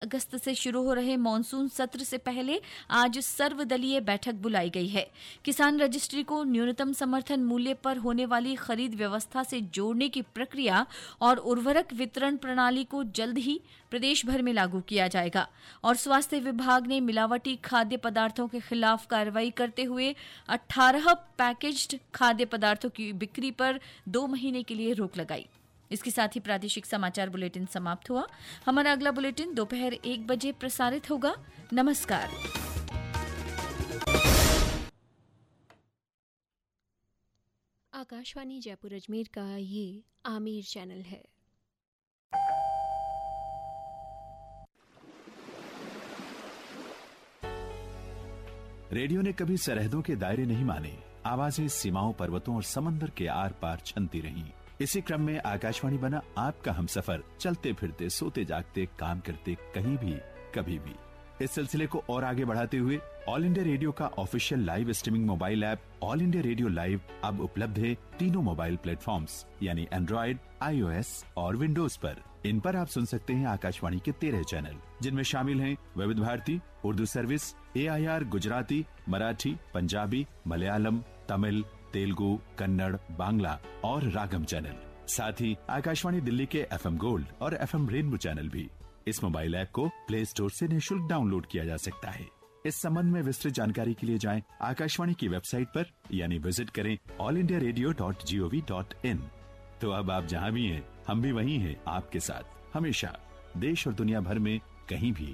अगस्त से शुरू हो रहे मॉनसून सत्र से पहले आज सर्वदलीय बैठक बुलाई गई है। किसान रजिस्ट्री को न्यूनतम समर्थन मूल्य पर होने वाली खरीद व्यवस्था से जोड़ने की प्रक्रिया और उर्वरक वितरण प्रणाली को जल्द ही प्रदेश भर में लागू किया जाएगा और स्वास्थ्य विभाग ने मिलावटी खाद्य पदार्थों के खिलाफ कार्रवाई करते हुए 18 पैकेज्ड खाद्य पदार्थों की बिक्री पर 2 महीने के लिए रोक लगाई। इसके साथ ही प्रादेशिक समाचार बुलेटिन समाप्त हुआ। हमारा अगला बुलेटिन दोपहर 1 बजे प्रसारित होगा। नमस्कार। आकाशवाणी जयपुर अजमेर का ये आमिर चैनल है। रेडियो ने कभी सरहदों के दायरे नहीं माने। आवाजें सीमाओं, पर्वतों और समंदर के आर पार छनती रहीं। इसी क्रम में आकाशवाणी बना आपका हमसफर, चलते फिरते, सोते जागते, काम करते, कहीं भी कभी भी। इस सिलसिले को और आगे बढ़ाते हुए ऑल इंडिया रेडियो का official live streaming mobile app all India radio live अब उपलब्ध है तीनों मोबाइल प्लेटफॉर्म्स यानी एंड्रॉइड, iOS और विंडोज पर। इन पर आप सुन सकते हैं आकाशवाणी के 13 चैनल, जिनमें शामिल हैं विविध भारती, उर्दू सर्विस, AIR गुजराती, मराठी, पंजाबी, मलयालम, तमिल, तेलुगु, कन्नड़, बांग्ला और रागम चैनल। साथ ही आकाशवाणी दिल्ली के FM गोल्ड और FM रेनबो चैनल भी। इस मोबाइल ऐप को प्ले स्टोर से निःशुल्क डाउनलोड किया जा सकता है। इस संबंध में विस्तृत जानकारी के लिए जाएं आकाशवाणी की वेबसाइट पर यानी विजिट करें allindiaradio.gov.in। तो अब आप जहां भी हैं, हम भी वहीं हैं आपके साथ, हमेशा, देश और दुनिया भर में कहीं भी।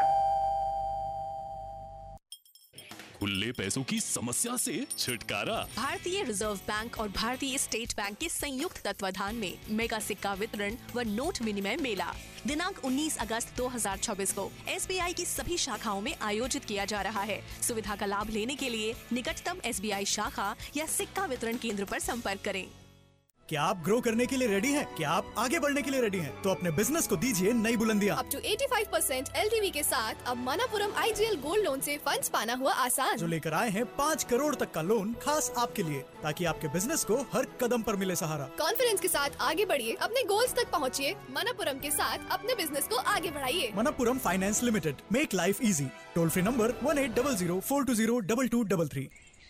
खुले पैसों की समस्या से छुटकारा। भारतीय रिजर्व बैंक और भारतीय स्टेट बैंक के संयुक्त तत्वाधान में मेगा सिक्का वितरण व नोट विनिमय मेला दिनांक 19 अगस्त 2024 को SBI की सभी शाखाओं में आयोजित किया जा रहा है। सुविधा का लाभ लेने के लिए निकटतम SBI शाखा या सिक्का वितरण केंद्र पर संपर्क करें। क्या आप ग्रो करने के लिए रेडी हैं? क्या आप आगे बढ़ने के लिए रेडी हैं? तो अपने बिजनेस को दीजिए नई बुलंदियां। अप टू 85% LTV के साथ अब मनापुरम IGL गोल्ड लोन से फंड्स पाना हुआ आसान। जो लेकर आए हैं 5 करोड़ तक का लोन खास आपके लिए, ताकि आपके बिजनेस को हर कदम पर मिले सहारा। कॉन्फिडेंस के साथ आगे बढ़िए, अपने गोल्स तक पहुँचिए। मनापुरम के साथ अपने बिजनेस को आगे बढ़ाइए। Manappuram finance limited, make life easy. Toll free number 1800-420-2233।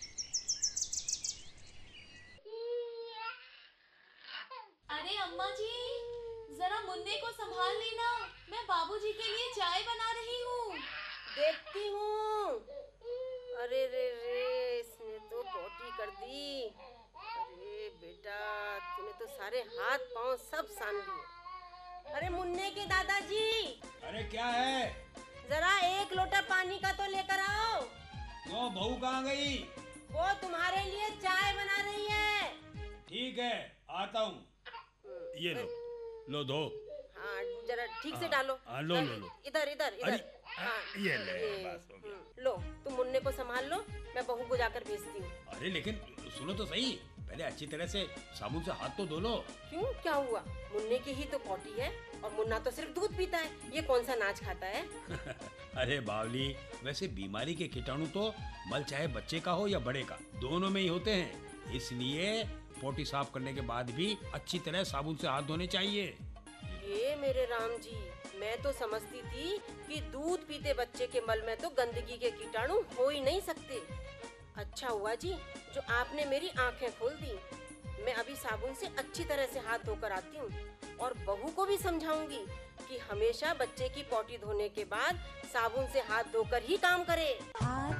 अम्मा जी, जरा मुन्ने को संभाल लेना, मैं बाबूजी के लिए चाय बना रही हूँ। देखती हूँ। अरे रे रे, इसने तो पोटी कर दी। अरे बेटा, तूने तो सारे हाथ पांव सब सान लिए। अरे मुन्ने के दादाजी। अरे क्या है? जरा 1 लोटा पानी का तो लेकर आओ। वो बहू कहाँ गई? वो तुम्हारे लिए चाय बना रही है। ठीक है, आता हूँ। ये लो दो। हाँ, जरा ठीक से डालो। लो। इधर। ये ले, बस हो गया। लो, तुम मुन्ने को संभाल लो, मैं बहू को जाकर भेजती हूँ। अरे लेकिन सुनो तो सही, पहले अच्छी तरह से साबुन से हाथ तो धो लो। क्यों, क्या हुआ? मुन्ने की ही तो पोटी है और मुन्ना तो सिर्फ दूध पीता है, ये कौन सा नाच खाता है? अरे बावली, वैसे बीमारी के कीटाणु तो मल चाहे बच्चे का हो या बड़े का, दोनों में ही होते हैं। इसलिए पोटी साफ करने के बाद भी अच्छी तरह साबुन से हाथ धोने चाहिए। ये मेरे राम जी, मैं तो समझती थी कि दूध पीते बच्चे के मल में तो गंदगी के कीटाणु हो ही नहीं सकते। अच्छा हुआ जी जो आपने मेरी आंखें खोल दी। मैं अभी साबुन से अच्छी तरह से हाथ धोकर आती हूँ और बहू को भी समझाऊंगी कि हमेशा बच्चे की पोटी धोने के बाद साबुन से हाथ धोकर ही काम करे।